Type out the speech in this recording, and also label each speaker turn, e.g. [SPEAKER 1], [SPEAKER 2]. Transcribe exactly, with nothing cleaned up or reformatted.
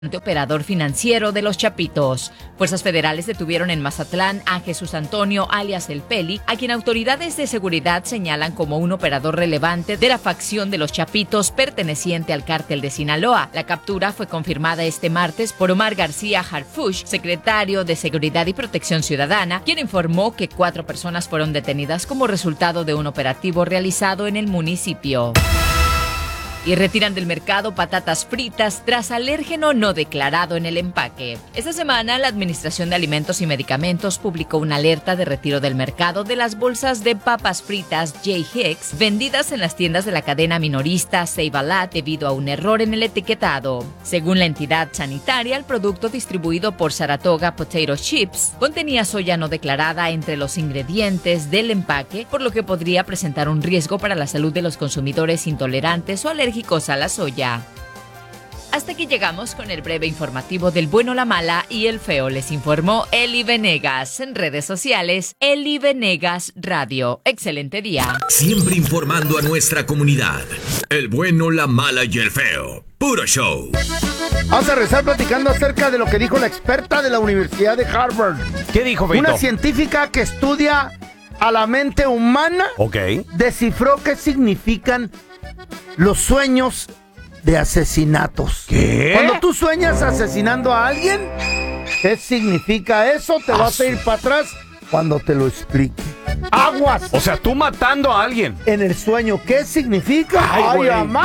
[SPEAKER 1] operador financiero de los Chapitos. Fuerzas federales detuvieron en Mazatlán a Jesús Antonio, alias El Peli, a quien autoridades de seguridad señalan como un operador relevante de la facción de los Chapitos perteneciente al cártel de Sinaloa. La captura fue confirmada este martes por Omar García Harfuch, secretario de Seguridad y Protección Ciudadana, quien informó que cuatro personas fueron detenidas como resultado de un operativo realizado en el municipio. Y retiran del mercado patatas fritas tras alérgeno no declarado en el empaque. Esta semana, la Administración de Alimentos y Medicamentos publicó una alerta de retiro del mercado de las bolsas de papas fritas J. Hicks vendidas en las tiendas de la cadena minorista Save-A-Lot debido a un error en el etiquetado. Según la entidad sanitaria, el producto distribuido por Saratoga Potato Chips contenía soya no declarada entre los ingredientes del empaque, por lo que podría presentar un riesgo para la salud de los consumidores intolerantes o alérgicos a la soya. Hasta aquí llegamos con el breve informativo del bueno, la mala y el feo. Les informó Eli Venegas. En redes sociales, Eli Venegas Radio. Excelente día.
[SPEAKER 2] Siempre informando a nuestra comunidad. El bueno, la mala y el feo. Puro show.
[SPEAKER 3] Vamos a regresar platicando acerca de lo que dijo la experta de la Universidad de Harvard.
[SPEAKER 4] ¿Qué dijo, Feito?
[SPEAKER 3] Una científica que estudia a la mente humana.
[SPEAKER 4] Ok.
[SPEAKER 3] Descifró qué significan los sueños de asesinatos.
[SPEAKER 4] ¿Qué?
[SPEAKER 3] Cuando tú sueñas asesinando a alguien, ¿qué significa eso? Te vas a ir para atrás cuando te lo explique. ¡Aguas!
[SPEAKER 4] O sea, tú matando a alguien.
[SPEAKER 3] En el sueño, ¿qué significa?
[SPEAKER 4] Ay,
[SPEAKER 3] ¡Ay,
[SPEAKER 4] güey.
[SPEAKER 3] amá!